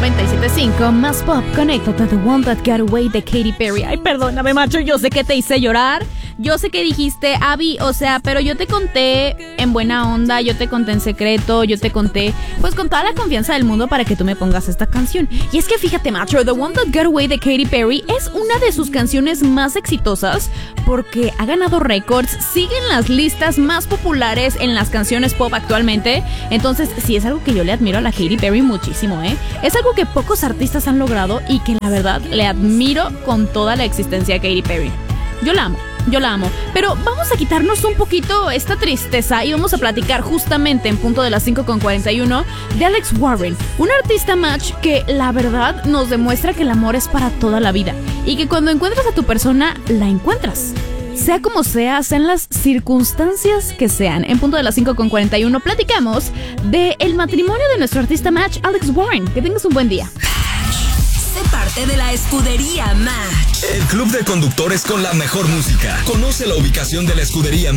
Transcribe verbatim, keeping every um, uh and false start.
noventa y siete punto cinco, más pop, Connected to the One That Got Away de Katy Perry. Ay, perdóname, macho, yo sé que te hice llorar. Yo sé que dijiste, Abby, o sea, pero yo te conté en buena onda, yo te conté en secreto, yo te conté, pues con toda la confianza del mundo para que tú me pongas esta canción. Y es que fíjate, macho, The One That Got Away de Katy Perry es una de sus canciones más exitosas porque ha ganado récords, sigue en las listas más populares en las canciones pop actualmente. Entonces, sí es algo que yo le admiro a la Katy Perry muchísimo, ¿eh? Es algo que pocos artistas han logrado y que la verdad le admiro con toda la existencia a Katy Perry. Yo la amo. Yo la amo, pero vamos a quitarnos un poquito esta tristeza y vamos a platicar justamente en punto de las cinco con cuarenta y uno de Alex Warren, un artista match que la verdad nos demuestra que el amor es para toda la vida y que cuando encuentras a tu persona, la encuentras. Sea como sea, sean las circunstancias que sean. En punto de las cinco con cuarenta y uno platicamos del matrimonio de nuestro artista match, Alex Warren. Que tengas un buen día. Sé parte de la escudería Match. El club de conductores con la mejor música. Conoce la ubicación de la escudería